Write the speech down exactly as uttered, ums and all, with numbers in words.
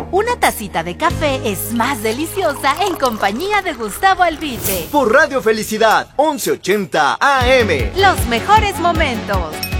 Una tacita de café es más deliciosa en compañía de Gustavo Alvite. Por Radio Felicidad, once ochenta A M. Los mejores momentos.